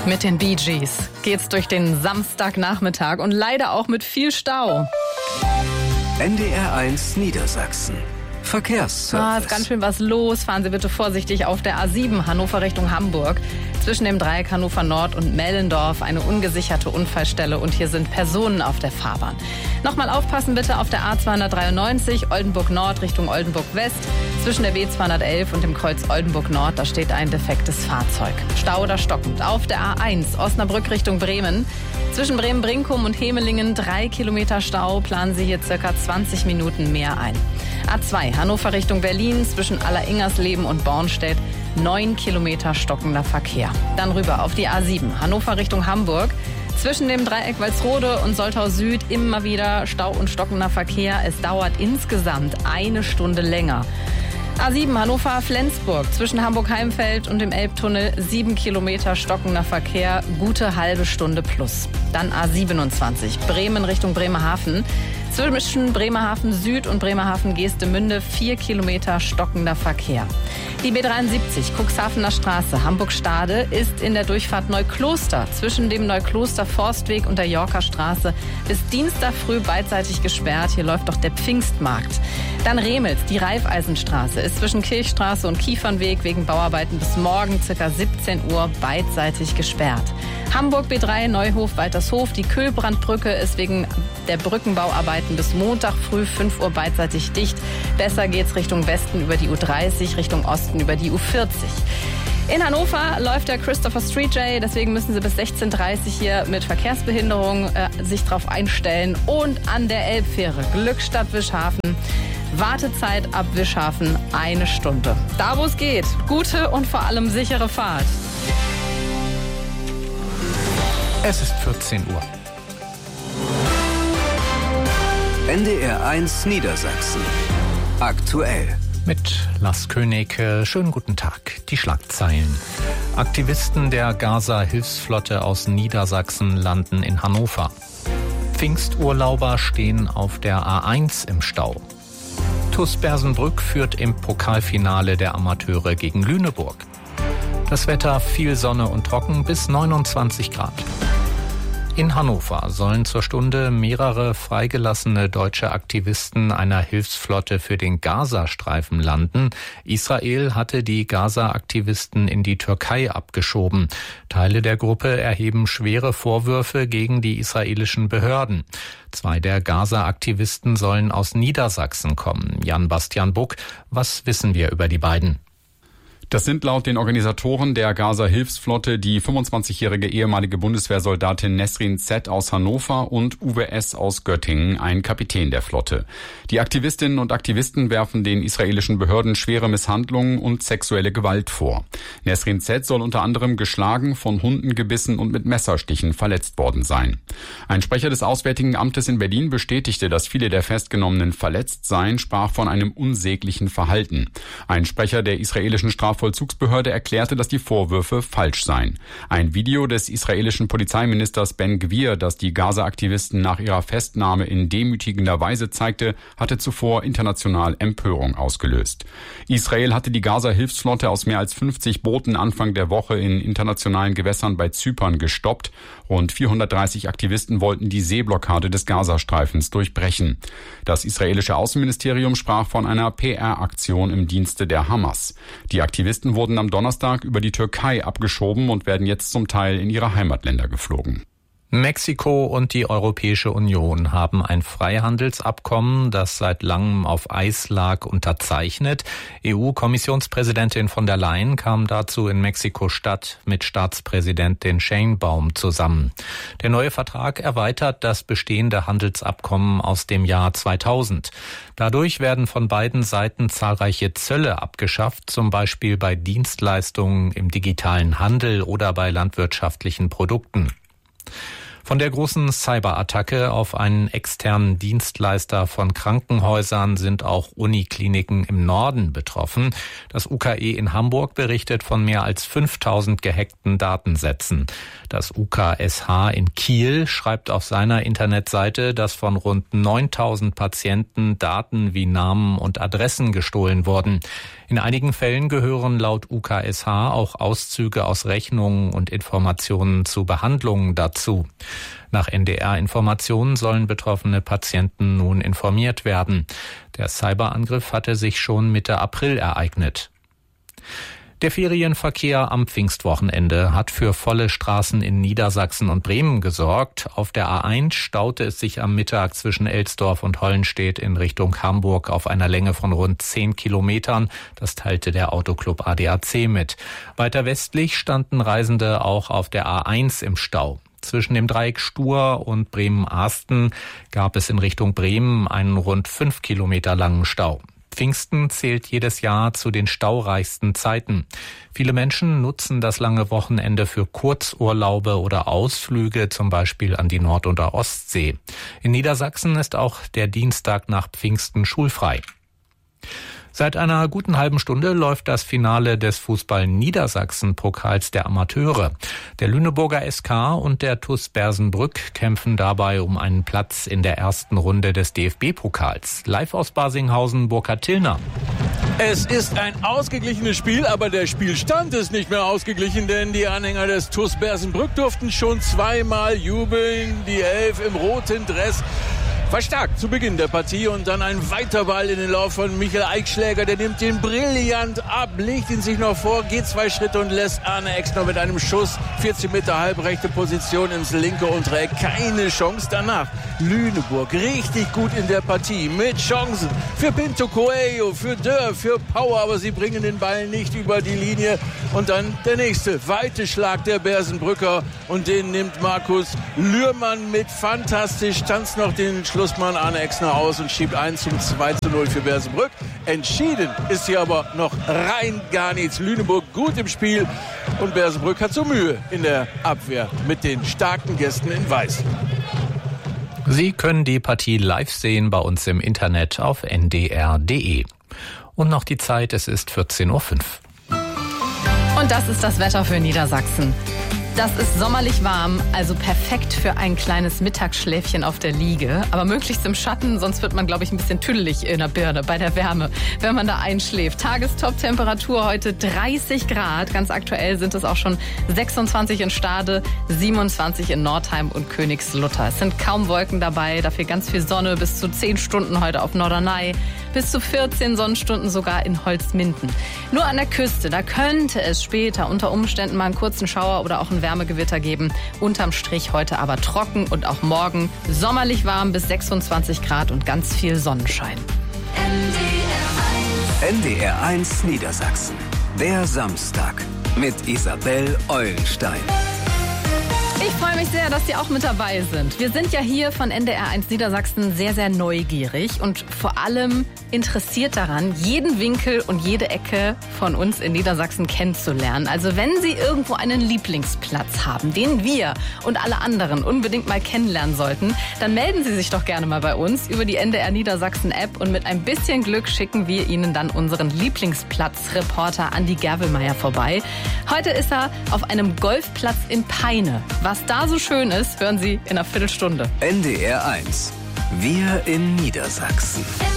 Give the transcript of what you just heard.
Mit den Bee Gees geht's durch den Samstagnachmittag und leider auch mit viel Stau. NDR1 Niedersachsen. Verkehrsservice. Ist ganz schön was los. Fahren Sie bitte vorsichtig auf der A7 Hannover Richtung Hamburg. Zwischen dem Dreieck Hannover Nord und Mellendorf eine ungesicherte Unfallstelle und hier sind Personen auf der Fahrbahn. Nochmal aufpassen bitte auf der A293 Oldenburg Nord Richtung Oldenburg West. Zwischen der B211 und dem Kreuz Oldenburg Nord, da steht ein defektes Fahrzeug. Stau oder stockend. Auf der A1 Osnabrück Richtung Bremen. Zwischen Bremen-Brinkum und Hemelingen 3 Kilometer Stau. Planen Sie hier circa 20 Minuten mehr ein. A2 Hannover Richtung Berlin zwischen Alleringersleben und Bornstedt 9 Kilometer stockender Verkehr. Dann rüber auf die A7 Hannover Richtung Hamburg. Zwischen dem Dreieck Walsrode und Soltau Süd immer wieder Stau und stockender Verkehr. Es dauert insgesamt 1 Stunde länger. A7 Hannover-Flensburg zwischen Hamburg-Heimfeld und dem Elbtunnel 7 Kilometer stockender Verkehr, gute halbe Stunde plus. Dann A27 Bremen Richtung Bremerhaven. Zwischen Bremerhaven Süd und Bremerhaven Geestemünde 4 Kilometer stockender Verkehr. Die B73 Cuxhavener Straße Hamburg-Stade ist in der Durchfahrt Neukloster zwischen dem Neukloster Forstweg und der Yorker Straße bis Dienstag früh beidseitig gesperrt. Hier läuft doch der Pfingstmarkt. Dann Remels, die Raiffeisenstraße ist zwischen Kirchstraße und Kiefernweg wegen Bauarbeiten bis morgen ca. 17 Uhr beidseitig gesperrt. Hamburg B3 Neuhof Waltershof, die Kühlbrandbrücke ist wegen der Brückenbauarbeiten bis Montag früh 5 Uhr beidseitig dicht. Besser geht's Richtung Westen über die U30, Richtung Osten über die U40. In Hannover läuft der Christopher Street Day, deswegen müssen Sie bis 16:30 Uhr hier mit Verkehrsbehinderung sich drauf einstellen. Und an der Elbfähre Glückstadt-Wischhafen, Wartezeit ab Wischhafen 1 Stunde. Da wo es geht, gute und vor allem sichere Fahrt. Es ist 14 Uhr. NDR1 Niedersachsen. Aktuell. Mit Lars König, schönen guten Tag. Die Schlagzeilen. Aktivisten der Gaza-Hilfsflotte aus Niedersachsen landen in Hannover. Pfingsturlauber stehen auf der A1 im Stau. TuS Bersenbrück führt im Pokalfinale der Amateure gegen Lüneburg. Das Wetter viel Sonne und trocken bis 29 Grad. In Hannover sollen zur Stunde mehrere freigelassene deutsche Aktivisten einer Hilfsflotte für den Gazastreifen landen. Israel hatte die Gaza-Aktivisten in die Türkei abgeschoben. Teile der Gruppe erheben schwere Vorwürfe gegen die israelischen Behörden. 2 der Gaza-Aktivisten sollen aus Niedersachsen kommen. Jan-Bastian Buck, was wissen wir über die beiden? Das sind laut den Organisatoren der Gaza-Hilfsflotte die 25-jährige ehemalige Bundeswehrsoldatin Nesrin Z. aus Hannover und Uwe S. aus Göttingen, ein Kapitän der Flotte. Die Aktivistinnen und Aktivisten werfen den israelischen Behörden schwere Misshandlungen und sexuelle Gewalt vor. Nesrin Z. soll unter anderem geschlagen, von Hunden gebissen und mit Messerstichen verletzt worden sein. Ein Sprecher des Auswärtigen Amtes in Berlin bestätigte, dass viele der Festgenommenen verletzt seien, sprach von einem unsäglichen Verhalten. Ein Sprecher der israelischen Strafvollzugsbehörde erklärte, dass die Vorwürfe falsch seien. Ein Video des israelischen Polizeiministers Ben Gvir, das die Gaza-Aktivisten nach ihrer Festnahme in demütigender Weise zeigte, hatte zuvor international Empörung ausgelöst. Israel hatte die Gaza-Hilfsflotte aus mehr als 50 Booten Anfang der Woche in internationalen Gewässern bei Zypern gestoppt. Rund 430 Aktivisten wollten die Seeblockade des Gazastreifens durchbrechen. Das israelische Außenministerium sprach von einer PR-Aktion im Dienste der Hamas. Die Aktivisten wurden am Donnerstag über die Türkei abgeschoben und werden jetzt zum Teil in ihre Heimatländer geflogen. Mexiko und die Europäische Union haben ein Freihandelsabkommen, das seit langem auf Eis lag, unterzeichnet. EU-Kommissionspräsidentin von der Leyen kam dazu in Mexiko-Stadt mit Staatspräsidentin Sheinbaum zusammen. Der neue Vertrag erweitert das bestehende Handelsabkommen aus dem Jahr 2000. Dadurch werden von beiden Seiten zahlreiche Zölle abgeschafft, zum Beispiel bei Dienstleistungen im digitalen Handel oder bei landwirtschaftlichen Produkten. Von der großen Cyberattacke auf einen externen Dienstleister von Krankenhäusern sind auch Unikliniken im Norden betroffen. Das UKE in Hamburg berichtet von mehr als 5000 gehackten Datensätzen. Das UKSH in Kiel schreibt auf seiner Internetseite, dass von rund 9000 Patienten Daten wie Namen und Adressen gestohlen wurden. In einigen Fällen gehören laut UKSH auch Auszüge aus Rechnungen und Informationen zu Behandlungen dazu. Nach NDR-Informationen sollen betroffene Patienten nun informiert werden. Der Cyberangriff hatte sich schon Mitte April ereignet. Der Ferienverkehr am Pfingstwochenende hat für volle Straßen in Niedersachsen und Bremen gesorgt. Auf der A1 staute es sich am Mittag zwischen Elsdorf und Hollenstedt in Richtung Hamburg auf einer Länge von rund 10 Kilometern. Das teilte der Autoclub ADAC mit. Weiter westlich standen Reisende auch auf der A1 im Stau. Zwischen dem Dreieck Stur und Bremen-Arsten gab es in Richtung Bremen einen rund 5 Kilometer langen Stau. Pfingsten zählt jedes Jahr zu den staureichsten Zeiten. Viele Menschen nutzen das lange Wochenende für Kurzurlaube oder Ausflüge, zum Beispiel an die Nord- oder Ostsee. In Niedersachsen ist auch der Dienstag nach Pfingsten schulfrei. Seit einer guten halben Stunde läuft das Finale des Fußball-Niedersachsen-Pokals der Amateure. Der Lüneburger SK und der TuS Bersenbrück kämpfen dabei um einen Platz in der ersten Runde des DFB-Pokals. Live aus Barsinghausen, Burkhard Tillner. Es ist ein ausgeglichenes Spiel, aber der Spielstand ist nicht mehr ausgeglichen, denn die Anhänger des TuS Bersenbrück durften schon zweimal jubeln. Die Elf im roten Dress war stark zu Beginn der Partie und dann ein weiter Ball in den Lauf von Michael Eichschläger. Der nimmt ihn brillant ab, legt ihn sich noch vor, geht 2 Schritte und lässt Arne Exner mit einem Schuss 14 Meter halbrechte Position ins linke untere Eck. Keine Chance danach. Lüneburg richtig gut in der Partie mit Chancen für Pinto Coelho, für Dörr, für Power, aber sie bringen den Ball nicht über die Linie. Und dann der nächste weite Schlag der Bersenbrücker und den nimmt Markus Lührmann mit. Fantastisch, tanzt noch den Schlussmann Arne Exner aus und schiebt 1:2 für Bersenbrück. Entschieden ist hier aber noch rein gar nichts. Lüneburg gut im Spiel und Bersenbrück hat so Mühe in der Abwehr mit den starken Gästen in Weiß. Sie können die Partie live sehen bei uns im Internet auf ndr.de. Und noch die Zeit, es ist 14:05 Uhr. Und das ist das Wetter für Niedersachsen. Das ist sommerlich warm, also perfekt für ein kleines Mittagsschläfchen auf der Liege. Aber möglichst im Schatten, sonst wird man, glaube ich, ein bisschen tüdelig in der Birne bei der Wärme, wenn man da einschläft. Tagestop-Temperatur heute 30 Grad. Ganz aktuell sind es auch schon 26 in Stade, 27 in Nordheim und Königslutter. Es sind kaum Wolken dabei, dafür ganz viel Sonne, bis zu 10 Stunden heute auf Norderney, bis zu 14 Sonnenstunden sogar in Holzminden. Nur an der Küste, da könnte es später unter Umständen mal einen kurzen Schauer oder auch ein Wärmegewitter geben. Unterm Strich heute aber trocken und auch morgen sommerlich warm bis 26 Grad und ganz viel Sonnenschein. NDR1 Niedersachsen. Der Samstag mit Isabel Eulenstein. Ich freue mich sehr, dass Sie auch mit dabei sind. Wir sind ja hier von NDR1 Niedersachsen sehr, sehr neugierig und vor allem interessiert daran, jeden Winkel und jede Ecke von uns in Niedersachsen kennenzulernen. Also wenn Sie irgendwo einen Lieblingsplatz haben, den wir und alle anderen unbedingt mal kennenlernen sollten, dann melden Sie sich doch gerne mal bei uns über die NDR Niedersachsen App und mit ein bisschen Glück schicken wir Ihnen dann unseren Lieblingsplatzreporter Andi Gerwelmeier vorbei. Heute ist er auf einem Golfplatz in Peine. Was da so schön ist, hören Sie in einer Viertelstunde. NDR1. Wir in Niedersachsen.